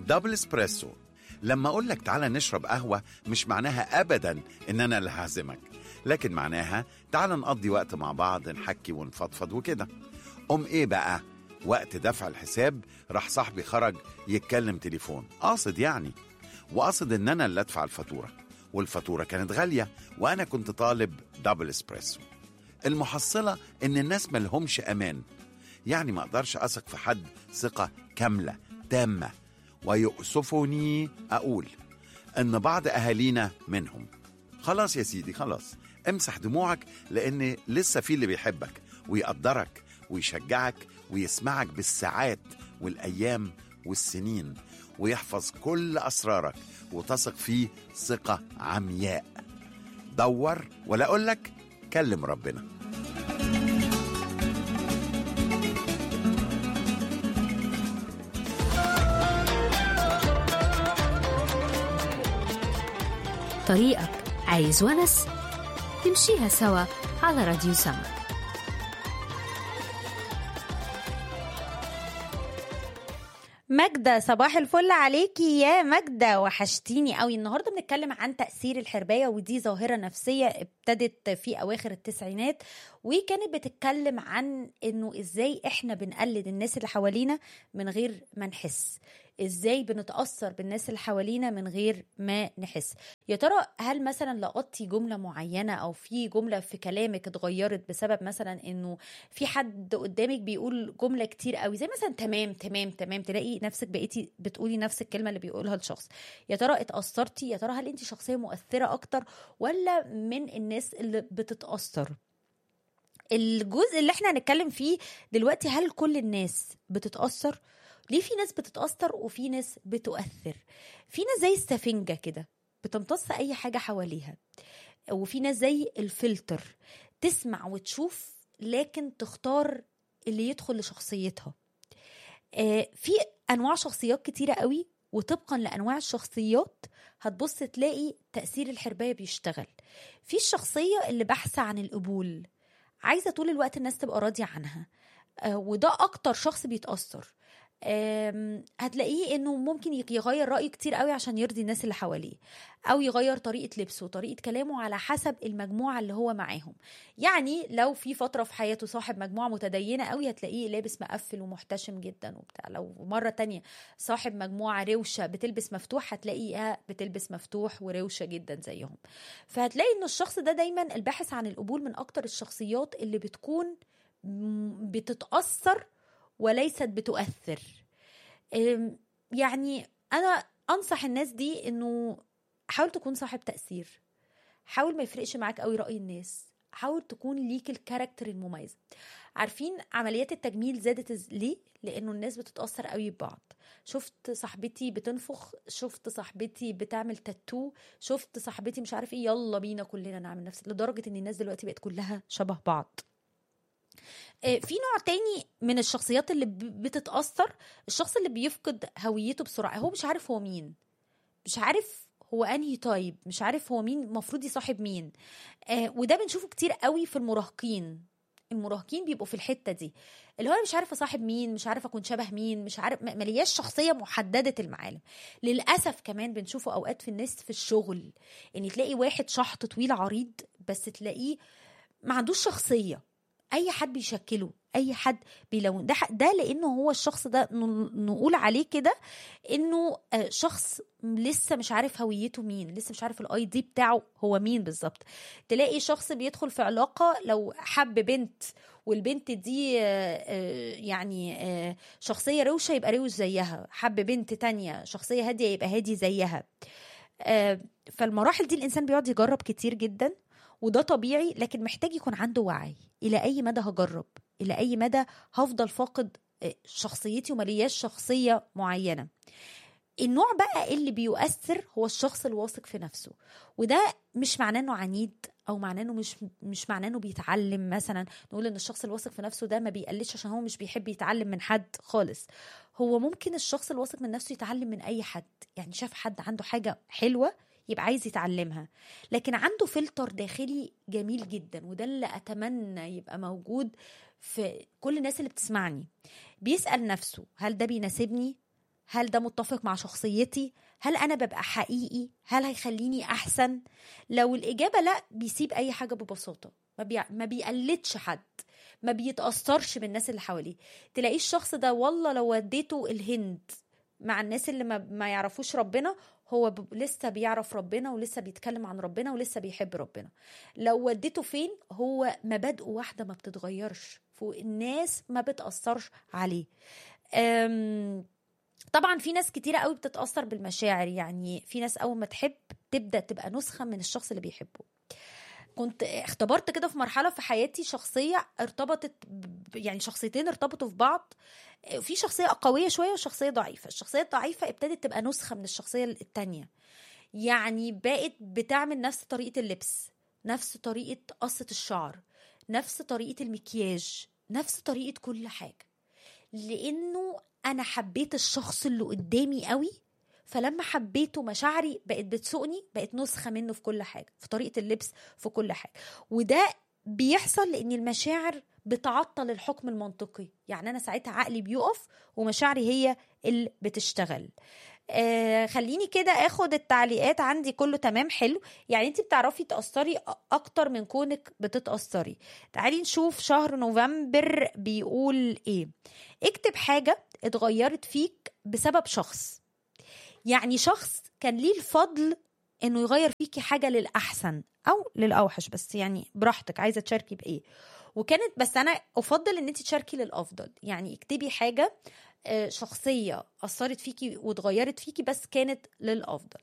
دبل اسبريسو. لما أقول لك تعالى نشرب قهوة مش معناها أبدا إن أنا اللي هعزمك، لكن معناها تعالى نقضي وقت مع بعض، نحكي ونفضفض وكده. إيه بقى؟ وقت دفع الحساب راح صاحبي خرج يتكلم تليفون، قاصد يعني، وقاصد إن أنا اللي أدفع الفاتورة، والفاتورة كانت غالية وأنا كنت طالب دبل اسبريسو. المحصلة إن الناس ملهمش أمان، يعني ما أقدرش أثق في حد ثقة كاملة تامة، ويؤسفني أقول إن بعض أهالينا منهم. خلاص يا سيدي، خلاص امسح دموعك، لأن لسه في اللي بيحبك ويقدرك ويشجعك ويسمعك بالساعات والأيام والسنين، ويحفظ كل أسرارك وتثق فيه ثقة عمياء. دور، ولا أقولك كلم ربنا. طريقك عايز ونس، تمشيها سوا على راديو سما. ماجدة، صباح الفل عليكي يا ماجدة، وحشتيني قوي. النهاردة بنتكلم عن تأثير الحرباية، ودي ظاهرة نفسية ابتدت في أواخر التسعينات، وكانت بتتكلم عن إنه إزاي إحنا بنقلد الناس اللي حوالينا من غير ما نحس، إزاي بنتأثر بالناس اللي حوالينا من غير ما نحس. يا ترى هل مثلا لقطتي جملة معينة أو في جملة في كلامك اتغيرت بسبب مثلا إنه في حد قدامك بيقول جملة كتير قوي زي مثلا تمام تمام تمام، تلاقي نفسك بقيتي بتقولي نفس الكلمة اللي بيقولها الشخص. يا ترى اتأثرتي؟ يا ترى هل انت شخصية مؤثرة أكتر ولا من الناس اللي بتتأثر؟ الجزء اللي احنا هنتكلم فيه دلوقتي، هل كل الناس بتتأثر؟ ليه في ناس بتتأثر وفي ناس بتؤثر؟ في ناس زي السفنجة كده بتمتص أي حاجة حواليها، وفي ناس زي الفلتر تسمع وتشوف لكن تختار اللي يدخل لشخصيتها. في أنواع شخصيات كتيرة قوي، وطبقا لأنواع الشخصيات هتبص تلاقي تأثير الحرباية بيشتغل. في الشخصية اللي بحثة عن القبول، عايزة طول الوقت الناس تبقى راضية عنها، وده أكتر شخص بيتأثر. هتلاقيه انه ممكن يغير رأيه كتير قوي عشان يرضي الناس اللي حواليه، او يغير طريقة لبسه وطريقة كلامه على حسب المجموعة اللي هو معاهم. يعني لو في فترة في حياته صاحب مجموعة متدينة قوي، هتلاقيه لابس مقفل ومحتشم جدا وبتاع. لو مرة تانية صاحب مجموعة روشة بتلبس مفتوح، هتلاقيها بتلبس مفتوح وروشة جدا زيهم. فهتلاقي انه الشخص ده دايما الباحث عن القبول من اكتر الشخصيات اللي بتكون بتتأثر وليست بتؤثر. يعني أنا أنصح الناس دي إنه حاول تكون صاحب تأثير، حاول ما يفرقش معاك قوي رأي الناس، حاول تكون ليك الكاركتر المميز. عارفين عمليات التجميل زادت ليه؟ لأنه الناس بتتأثر قوي ببعض. شفت صاحبتي بتنفخ، شفت صاحبتي بتعمل تاتو، شفت صاحبتي مش عارف ايه، يلا بينا كلنا نعمل نفس، لدرجة ان الناس دلوقتي بقت كلها شبه بعض. في نوع تاني من الشخصيات اللي بتتأثر، الشخص اللي بيفقد هويته بسرعة. هو مش عارف هو مين، مش عارف هو انهي طيب، مش عارف هو مين مفروض يصاحب مين. وده بنشوفه كتير قوي في المراهقين بيبقوا في الحتة دي، اللي هو أنا مش عارف اصاحب مين، مش عارف اكون شبه مين، مش عارف، ملياش شخصية محددة المعالم. للأسف كمان بنشوفه اوقات في الناس في الشغل، ان تلاقي واحد شحط طويل عريض بس تلاقيه ما عندوش شخصية، اي حد بيشكله، اي حد بيلون ده لانه هو الشخص ده نقول عليه كده انه شخص لسه مش عارف هويته مين، لسه مش عارف الاي دي بتاعه هو مين بالظبط. تلاقي شخص بيدخل في علاقة، لو حب بنت والبنت دي يعني شخصية روشة يبقى روش زيها، حب بنت تانية شخصية هادية يبقى هادي زيها. فالمراحل دي الانسان بيقعد يجرب كتير جدا، وده طبيعي، لكن محتاج يكون عنده وعي. إلى أي مدى هجرب؟ إلى أي مدى هفضل فاقد شخصيتي وملياش شخصية معينة؟ النوع بقى اللي بيؤثر هو الشخص الواثق في نفسه، وده مش معناه انه عنيد، او معناه انه مش معناه انه بيتعلم. مثلا نقول ان الشخص الواثق في نفسه ده ما بيقلش عشان هو مش بيحب يتعلم من حد خالص. هو ممكن الشخص الواثق من نفسه يتعلم من اي حد، يعني شاف حد عنده حاجة حلوة يبقى عايز يتعلمها، لكن عنده فلتر داخلي جميل جدا، وده اللي أتمنى يبقى موجود في كل الناس اللي بتسمعني. بيسأل نفسه هل ده بيناسبني هل ده متفق مع شخصيتي؟ هل أنا ببقى حقيقي؟ هل هيخليني أحسن؟ لو الإجابة لأ، بيسيب أي حاجة ببساطة، ما بيقلدش حد، ما بيتأثرش بالناس اللي حواليه. تلاقيه الشخص ده والله لو وديته الهند مع الناس اللي ما يعرفوش ربنا، هو لسه بيعرف ربنا ولسه بيتكلم عن ربنا ولسه بيحب ربنا. لو وديته فين، هو مبادئه واحدة ما بتتغيرش، الناس ما بتأثرش عليه. طبعا في ناس كتيرة قوي بتتأثر بالمشاعر، يعني في ناس أول ما تحب تبدأ تبقى نسخة من الشخص اللي بيحبه. كنت اختبرت كده في مرحلة في حياتي شخصية ارتبطت يعني شخصيتين ارتبطوا في بعض. في شخصية قوية شوية وشخصية ضعيفة. الشخصية الضعيفة ابتدت تبقى نسخة من الشخصية التانية، يعني بقت بتعمل نفس طريقة اللبس، نفس طريقة قصة الشعر، نفس طريقة المكياج، نفس طريقة كل حاجة، لأنه أنا حبيت الشخص اللي قدامي قوي. فلما حبيته مشاعري بقت بتسوقني، بقت نسخة منه في كل حاجة، في طريقة اللبس، في كل حاجة. وده بيحصل لأن المشاعر بتعطل الحكم المنطقي، يعني أنا ساعتها عقلي بيقف ومشاعري هي اللي بتشتغل. خليني كده اخد التعليقات عندي. كله تمام، حلو. يعني انت بتعرفي تأثري اكتر من كونك بتتأثري. تعالي نشوف شهر نوفمبر بيقول ايه. اكتب حاجة اتغيرت فيك بسبب شخص، يعني شخص كان ليه الفضل انه يغير فيكي حاجة للأحسن او للأوحش، بس يعني براحتك عايزة تشاركي بإيه. وكانت بس انا افضل ان انت تشاركي للأفضل، يعني اكتبي حاجة شخصية أثرت فيكي وتغيرت فيكي بس كانت للأفضل.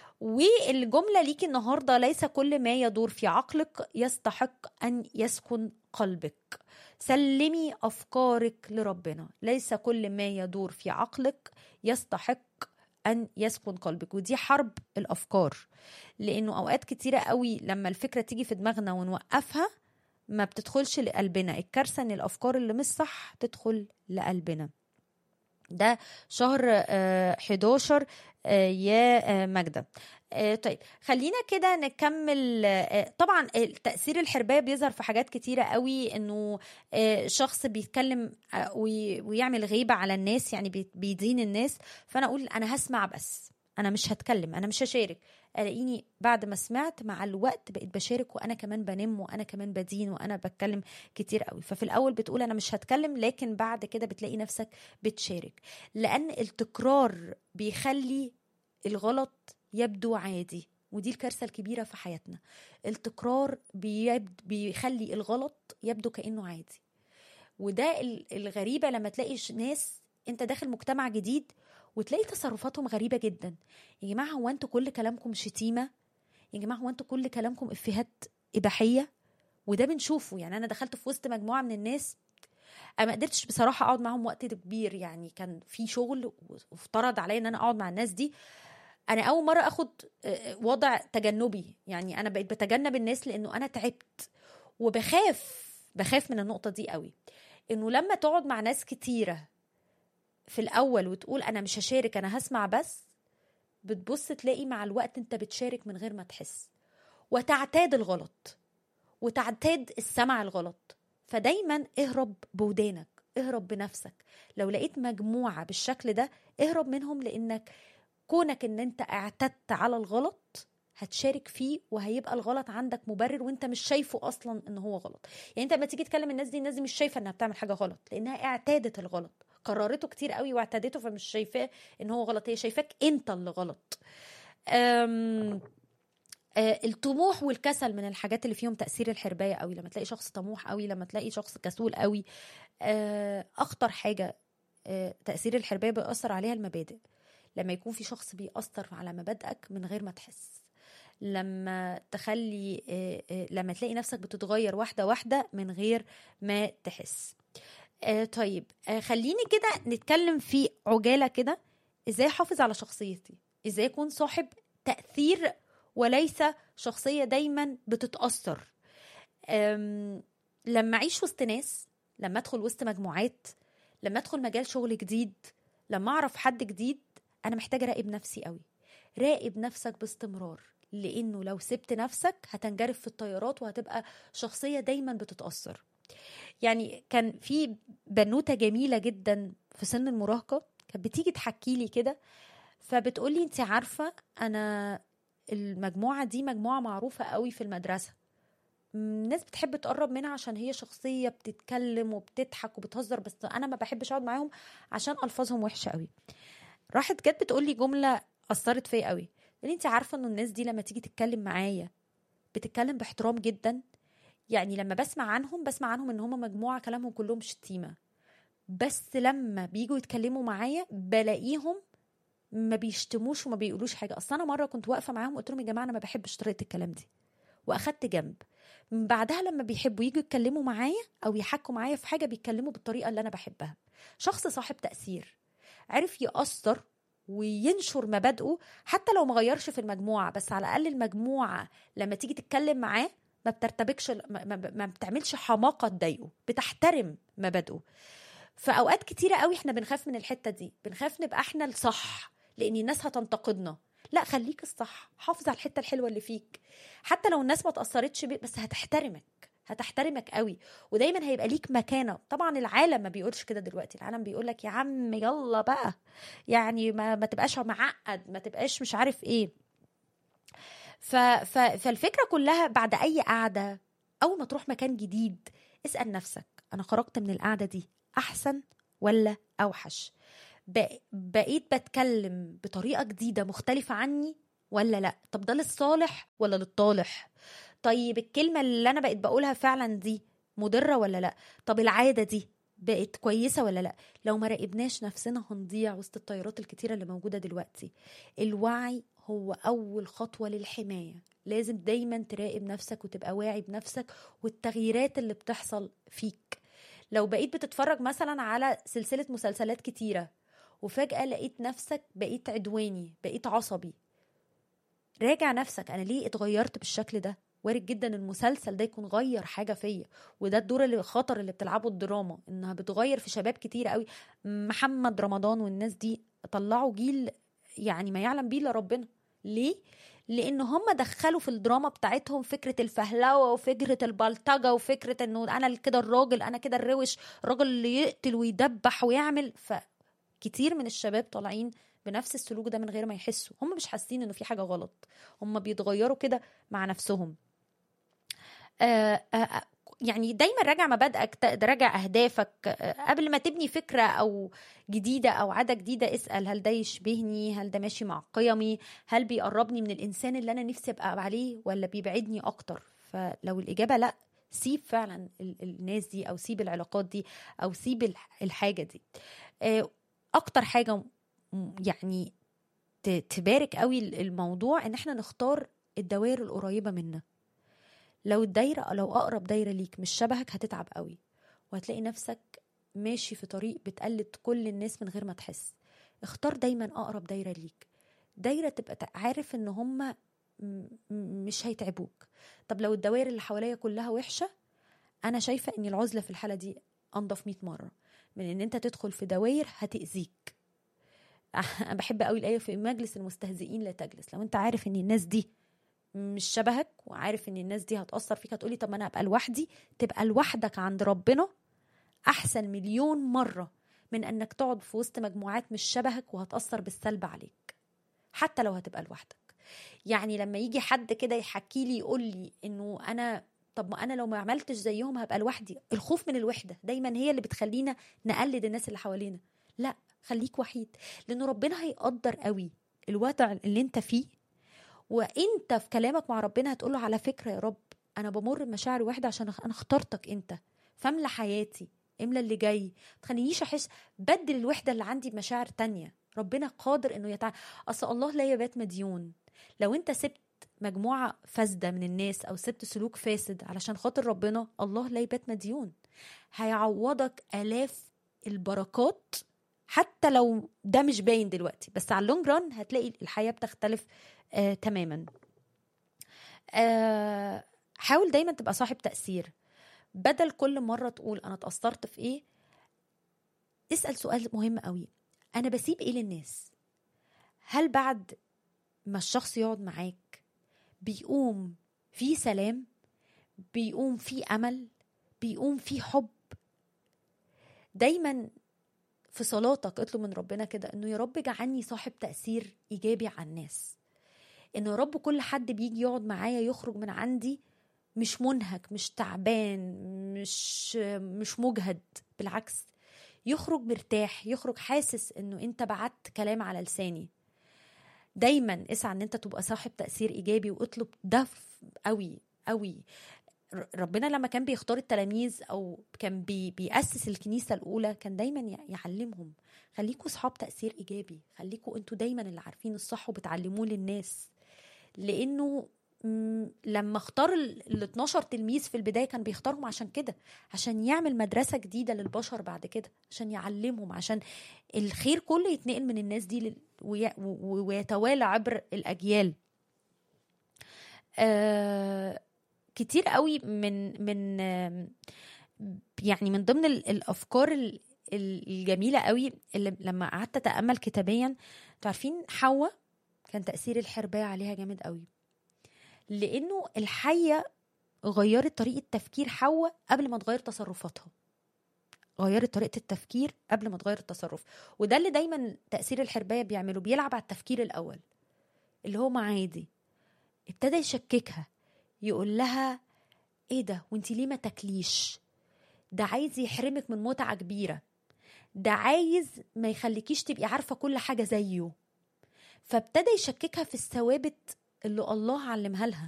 والجملة ليكي النهاردة: ليس كل ما يدور في عقلك يستحق أن يسكن قلبك. سلمي أفكارك لربنا. ليس كل ما يدور في عقلك يستحق أن يسكن قلبك. ودي حرب الأفكار، لأنه أوقات كتيرة قوي لما الفكرة تيجي في دماغنا ونوقفها ما بتدخلش لقلبنا. الكارثة أن الأفكار اللي مش صح تدخل لقلبنا. ده شهر 11 يا ماجدة. طيب خلينا كده نكمل. طبعا التأثير الحرباية بيظهر في حاجات كتيرة قوي، انه شخص بيتكلم ويعمل غيبة على الناس، يعني بيدين الناس. فانا اقول انا هسمع بس، انا مش هتكلم، انا مش هشارك. الاقيني بعد ما سمعت مع الوقت بقيت بشارك، وانا كمان بنم، وانا كمان بدين، وانا بتكلم كتير قوي. ففي الاول بتقول انا مش هتكلم، لكن بعد كده بتلاقي نفسك بتشارك، لان التكرار بيخلي الغلط يبدو عادي. ودي الكارثة الكبيرة في حياتنا. التكرار بيخلي الغلط يبدو كأنه عادي. وده الغريبة لما تلاقي ناس انت داخل مجتمع جديد وتلاقي تصرفاتهم غريبة جدا. يا جماعة هو انتوا كل كلامكم شتيمة؟ يا جماعة هو انتوا كل كلامكم افيهات إباحية؟ وده بنشوفه. يعني انا دخلت في وسط مجموعة من الناس، انا ما قدرتش بصراحة اقعد معهم وقت كبير، يعني كان في شغل وافترض عليا ان انا اقعد مع الناس دي. انا اول مرة اخد وضع تجنبي، يعني انا بقيت بتجنب الناس لانه انا تعبت. بخاف من النقطة دي قوي، انه لما تقعد مع ناس كتيرة في الاول وتقول انا مش هشارك، انا هسمع بس، بتبص تلاقي مع الوقت انت بتشارك من غير ما تحس، وتعتاد الغلط وتعتاد السمع الغلط. فدايما اهرب بودانك، اهرب بنفسك. لو لقيت مجموعة بالشكل ده اهرب منهم، لانك كونك ان انت اعتدت على الغلط هتشارك فيه، وهيبقى الغلط عندك مبرر وانت مش شايفه اصلا ان هو غلط. يعني انت لما تيجي تكلم الناس دي مش شايفه انها بتعمل حاجه غلط، لانها اعتادت الغلط، قررته كتير قوي واعتادته، فمش شايفاه ان هو غلط، هي شايفاك انت اللي غلط. الطموح والكسل من الحاجات اللي فيهم تأثير الحرباية قوي. لما تلاقي شخص طموح قوي، لما تلاقي شخص كسول قوي، اخطر حاجة تأثير الحرباية بيأثر عليها المبادئ. لما يكون في شخص بيأثر على مبادئك من غير ما تحس، لما تلاقي نفسك بتتغير واحدة واحدة من غير ما تحس. طيب خليني كده نتكلم في عجالة كده، ازاي احافظ على شخصيتي، ازاي اكون صاحب تأثير وليس شخصية دايما بتتأثر. لما اعيش وسط ناس، لما ادخل وسط مجموعات، لما ادخل مجال شغل جديد، لما اعرف حد جديد، انا محتاجة اراقب نفسي قوي. راقب نفسك باستمرار، لانه لو سبت نفسك هتنجرف في التيارات وهتبقى شخصية دايما بتتأثر. يعني كان في بنوتة جميلة جدا في سن المراهقة، كانت بتيجي تحكي لي كده، فبتقولي انت عارفة أنا المجموعة دي مجموعة معروفة قوي في المدرسة، الناس بتحب تقرب منها عشان هي شخصية بتتكلم وبتضحك وبتهزر، بس أنا ما بحبش أقعد معاهم عشان ألفاظهم وحشة قوي. راحت جت بتقولي جملة أثرت فيا قوي، لأن انت عارفة إنه الناس دي لما تيجي تتكلم معايا بتتكلم باحترام جدا. يعني لما بسمع عنهم إن هم مجموعة كلامهم كلهم شتيمة، بس لما بيجوا يتكلموا معايا بلاقيهم ما بيشتموش وما بيقولوش حاجه. اصلا انا مره كنت واقفه معاهم قلت لهم يا جماعه انا ما بحبش طريقه الكلام دي، واخدت جنب. من بعدها لما بيحبوا يجوا يتكلموا معايا او يحكوا معايا في حاجه بيتكلموا بالطريقه اللي انا بحبها. شخص صاحب تاثير، عرف يأثر وينشر مبادئه حتى لو ما غيرش في المجموعه، بس على الاقل المجموعه لما تيجي تتكلم معاه ما بترتبكش، ما بتعملش حماقه تضايقه، بتحترم مبادئه. فاوقات كتيره قوي احنا بنخاف من الحته دي، بنخاف نبقى احنا الصح لان الناس هتنتقدنا. لا، خليك الصح، حافظ على الحته الحلوه اللي فيك، حتى لو الناس ما تاثرتش بيك بس هتحترمك قوي، ودايما هيبقى ليك مكانه. طبعا العالم ما بيقولش كده دلوقتي، العالم بيقول لك يا عم يلا بقى، يعني ما تبقاش معقد، ما تبقاش مش عارف ايه. فالفكره كلها بعد اي قعده، اول ما تروح مكان جديد اسال نفسك انا خرجت من القعده دي احسن ولا اوحش؟ بقيت بتكلم بطريقه جديده مختلفه عني ولا لا؟ طب ده للصالح ولا للطالح؟ طيب الكلمه اللي انا بقيت بقولها فعلا دي مضره ولا لا؟ طب العاده دي بقت كويسه ولا لا؟ لو ما راقبناش نفسنا هنضيع وسط التيارات الكتيره اللي موجوده دلوقتي. الوعي هو اول خطوه للحمايه، لازم دايما تراقب نفسك وتبقى واعي بنفسك والتغييرات اللي بتحصل فيك. لو بقيت بتتفرج مثلا على سلسله مسلسلات كتيره وفجأة لقيت نفسك بقيت عدواني، بقيت عصبي، راجع نفسك أنا ليه اتغيرت بالشكل ده؟ وارد جدا المسلسل ده يكون غير حاجة فيا، وده الدور اللي خطر اللي بتلعبه الدراما، انها بتغير في شباب كتير قوي. محمد رمضان والناس دي طلعوا جيل يعني ما يعلم بيه الا ربنا. ليه؟ لان هم دخلوا في الدراما بتاعتهم فكرة الفهلوة وفكرة البلطجة وفكرة انه انا كده الراجل، انا كده الروش، الراجل اللي يقتل ويدبح ويعمل. كتير من الشباب طالعين بنفس السلوك ده من غير ما يحسوا، هم مش حاسين انه في حاجة غلط، هم بيتغيروا كده مع نفسهم. يعني دايما راجع مبادئك، راجع اهدافك قبل ما تبني فكرة او جديدة او عادة جديدة. اسأل هل ده يشبهني، هل ده ماشي مع قيمي، هل بيقربني من الانسان اللي انا نفسي ابقى عليه ولا بيبعدني اكتر. فلو الاجابة لا، سيب فعلا الناس دي او سيب العلاقات دي او سيب الحاجة دي. اكتر حاجة يعني تبارك قوي الموضوع ان احنا نختار الدوائر القريبة منا. لو اقرب دايرة ليك مش شبهك هتتعب قوي، وهتلاقي نفسك ماشي في طريق بتقلد كل الناس من غير ما تحس. اختار دايما اقرب دايرة ليك، دايرة تبقى عارف ان هم مش هيتعبوك. طب لو الدوائر اللي حواليا كلها وحشة، انا شايفة ان العزلة في الحالة دي انضف 100 مرة من ان انت تدخل في دوائر هتأذيك. انا بحب قوي الآية في مجلس المستهزئين لا تجلس. لو انت عارف ان الناس دي مش شبهك وعارف ان الناس دي هتأثر فيك، هتقولي طب ما انا ابقى لوحدي. تبقى لوحدك عند ربنا احسن مليون مرة من انك تقعد في وسط مجموعات مش شبهك وهتأثر بالسلب عليك، حتى لو هتبقى لوحدك. يعني لما يجي حد كده يحكي لي يقول لي انه انا طب ما انا لو ما عملتش زيهم هبقى لوحدي، الخوف من الوحدة دايما هي اللي بتخلينا نقلد الناس اللي حوالينا. لا، خليك وحيد، لانه ربنا هيقدر قوي الوضع اللي انت فيه، وانت في كلامك مع ربنا هتقوله على فكرة يا رب انا بمر بمشاعر وحدة عشان انا اخترتك انت، فاملى حياتي، املى اللي جاي، تخلينيش احس، بدل الوحدة اللي عندي بمشاعر تانية. ربنا قادر انه اصل الله لا يبات مديون. لو انت سبت مجموعة فاسدة من الناس او سبت سلوك فاسد علشان خاطر ربنا، الله لا يبات مديون، هيعوضك آلاف البركات حتى لو ده مش باين دلوقتي، بس على اللونج ران هتلاقي الحياة بتختلف تماما. حاول دايما تبقى صاحب تأثير، بدل كل مرة تقول أنا اتأثرت في إيه، اسأل سؤال مهم قوي، أنا بسيب إيه للناس؟ هل بعد ما الشخص يقعد معاك بيقوم في سلام، بيقوم في أمل، بيقوم في حب؟ دايما في صلاتك اطلب من ربنا كده انه يا رب اجعلني صاحب تأثير ايجابي على الناس، انه يا رب كل حد بيجي يقعد معايا يخرج من عندي مش منهك، مش تعبان، مش مجهد، بالعكس يخرج مرتاح، يخرج حاسس انه انت بعت كلام على لساني. دايما اسعى ان انت تبقى صاحب تأثير ايجابي، واطلب ده قوي قوي. ربنا لما كان بيختار التلاميذ او كان بيأسس الكنيسة الاولى كان دايما يعلمهم خليكوا صحاب تأثير ايجابي، خليكوا انتوا دايما اللي عارفين الصح وبتعلموه للناس. لانه لما اختار ال 12 تلميذ في البداية كان بيختارهم عشان كده، عشان يعمل مدرسة جديدة للبشر بعد كده، عشان يعلمهم، عشان الخير كله يتنقل من الناس دي ويتوالى عبر الأجيال. كتير قوي من يعني من ضمن الأفكار الجميلة قوي اللي لما قعدت أتأمل كتابيا، تعرفين حواء كان تأثير الحرباية عليها جامد قوي، لأنه الحية غيرت طريقة تفكير حواء قبل ما تغير تصرفاتها، غيرت طريقة التفكير قبل ما تغير التصرف. وده اللي دايما تأثير الحرباية بيعمله، بيلعب على التفكير الأول اللي هو عادي. ابتدى يشككها، يقول لها ايه ده وانتي ليه ما تاكليش؟ ده عايز يحرمك من متعة كبيرة، ده عايز ما يخليكيش تبقي عارفة كل حاجة زيه. فابتدى يشككها في الثوابت اللي الله علمها لها،